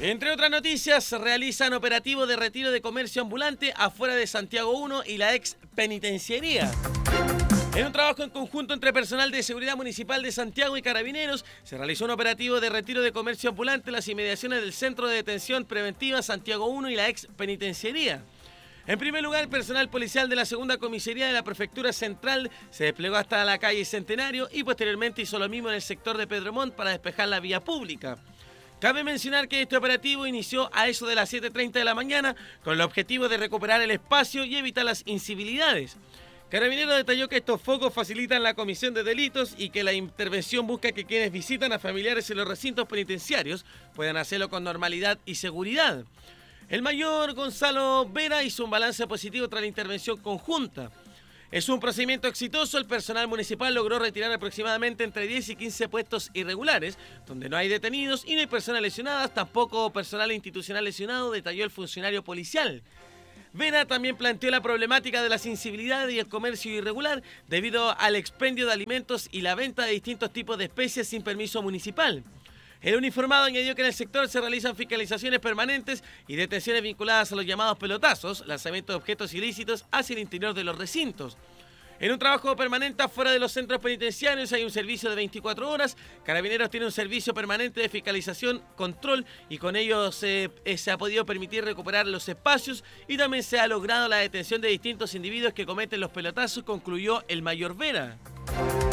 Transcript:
Entre otras noticias, realizan operativo de retiro de comercio ambulante afuera de Santiago 1 y la ex penitenciaría. En un trabajo en conjunto entre personal de seguridad municipal de Santiago y carabineros, se realizó un operativo de retiro de comercio ambulante en las inmediaciones del Centro de Detención Preventiva Santiago 1 y la ex penitenciaría. En primer lugar, el personal policial de la segunda comisaría de la Prefectura Central se desplegó hasta la calle Centenario y posteriormente hizo lo mismo en el sector de Pedro Montt para despejar la vía pública. Cabe mencionar que este operativo inició a eso de las 7:30 de la mañana con el objetivo de recuperar el espacio y evitar las incivilidades. Carabineros detalló que estos focos facilitan la comisión de delitos y que la intervención busca que quienes visitan a familiares en los recintos penitenciarios puedan hacerlo con normalidad y seguridad. El mayor Gonzalo Vera hizo un balance positivo tras la intervención conjunta. Es un procedimiento exitoso, el personal municipal logró retirar aproximadamente entre 10 y 15 puestos irregulares, donde no hay detenidos y no hay personas lesionadas, tampoco personal institucional lesionado, detalló el funcionario policial. Vera también planteó la problemática de las incivilidades y el comercio irregular debido al expendio de alimentos y la venta de distintos tipos de especies sin permiso municipal. El uniformado añadió que en el sector se realizan fiscalizaciones permanentes y detenciones vinculadas a los llamados pelotazos, lanzamiento de objetos ilícitos hacia el interior de los recintos. En un trabajo permanente afuera de los centros penitenciarios hay un servicio de 24 horas. Carabineros tiene un servicio permanente de fiscalización, control y con ello se ha podido permitir recuperar los espacios y también se ha logrado la detención de distintos individuos que cometen los pelotazos, concluyó el mayor Vera.